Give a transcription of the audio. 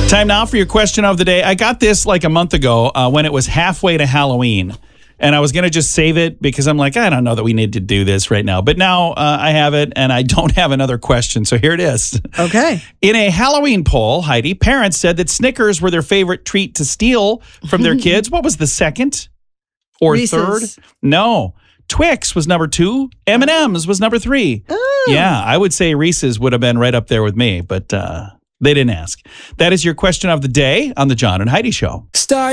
Time now for your question of the day. I got this like a month ago when it was halfway to Halloween. And I was going to just save it because I'm like, I don't know that we need to do this right now. But now I have it, and I don't have another question. So here it is. Okay. In a Halloween poll, Heidi, parents said that Snickers were their favorite treat to steal from their kids. What was the second or Reese's. third? No. Twix was number 2. M&M's was number 3. Oh. Yeah, I would say Reese's would have been right up there with me, but they didn't ask. That is your question of the day on the John and Heidi Show. Start